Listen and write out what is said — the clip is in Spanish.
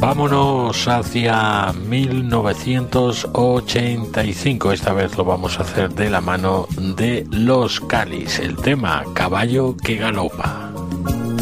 Vámonos hacia 1985. Esta vez lo vamos a hacer de la mano de Los Cali's. El tema Caballo que galopa.